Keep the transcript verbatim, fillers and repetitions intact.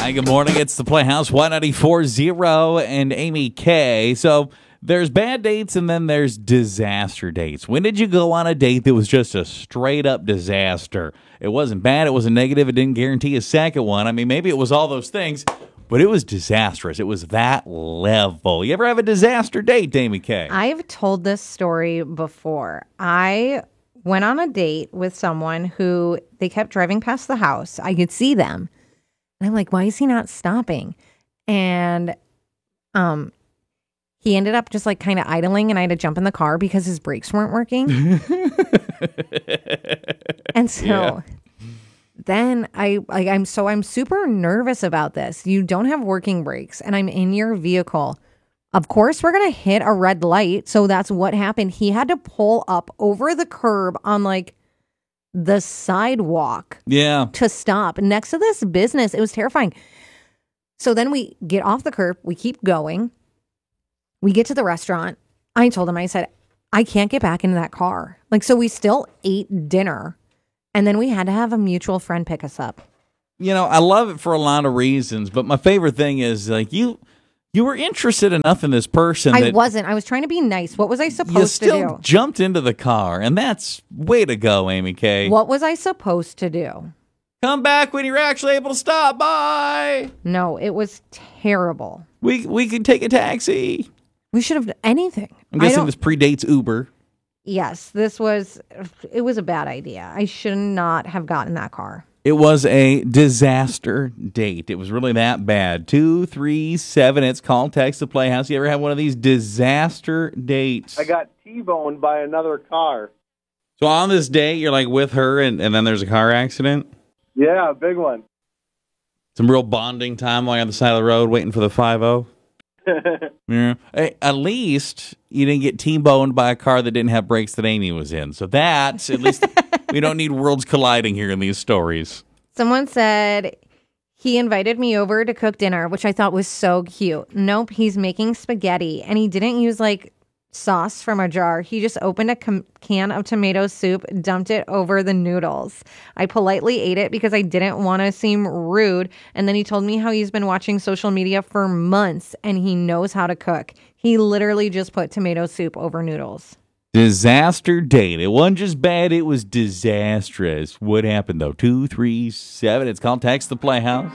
Hi, good morning. It's the Playhouse, Y ninety-four point zero and Amy K. So there's bad dates and then there's disaster dates. When did you go on a date that was just a straight up disaster? It wasn't bad, it wasn't negative, it didn't guarantee a second one. I mean, maybe it was all those things, but it was disastrous. It was that level. You ever have a disaster date, Amy K? I've told this story before. I went on a date with someone who they kept driving past the house. I could see them. And I'm like, why is he not stopping? And um, he ended up just like kind of idling, and I had to jump in the car because his brakes weren't working. And so yeah. then I, I, I'm so I'm super nervous about this. You don't have working brakes, and I'm in your vehicle. Of course, we're going to hit a red light. So that's what happened. He had to pull up over the curb on like the sidewalk yeah. to stop next to this business. It was terrifying. So then we get off the curb. We keep going. We get to the restaurant. I told him, I said, I can't get back into that car. Like, so we still ate dinner. And then we had to have a mutual friend pick us up. You know, I love it for a lot of reasons, but my favorite thing is like you... You were interested enough in this person. I that wasn't. I was trying to be nice. What was I supposed you still to do? Jumped into the car, and that's way to go, Amy K. What was I supposed to do? Come back when you're actually able to stop by. No, it was terrible. We we could take a taxi. We should have done anything. I'm guessing this predates Uber. Yes, this was, it was a bad idea. I should not have gotten that car. It was a disaster date. It was really that bad. Two, three, seven. It's call, text, the Playhouse. You ever have one of these disaster dates? I got T-boned by another car. So on this date, you're like with her, and, and then there's a car accident? Yeah, a big one. Some real bonding time like on the side of the road waiting for the five oh. Yeah. Hey, at least you didn't get T-boned by a car that didn't have brakes that Amy was in. So that's at least... We don't need worlds colliding here in these stories. Someone said he invited me over to cook dinner, which I thought was so cute. Nope, he's making spaghetti, and he didn't use like sauce from a jar. He just opened a com- can of tomato soup, dumped it over the noodles. I politely ate it because I didn't want to seem rude, and then he told me how he's been watching social media for months, and he knows how to cook. He literally just put tomato soup over noodles. Disaster date. It wasn't just bad, it was disastrous. What happened, though? Two, three, seven. It's called Text the Playhouse.